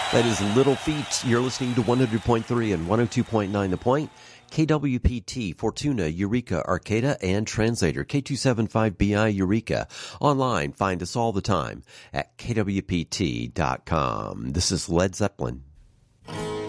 That is Little Feat. You're listening to 100.3 and 102.9 The Point. KWPT, Fortuna, Eureka, Arcata, and Translator, K275BI Eureka. Online, find us all the time at kwpt.com. This is Led Zeppelin.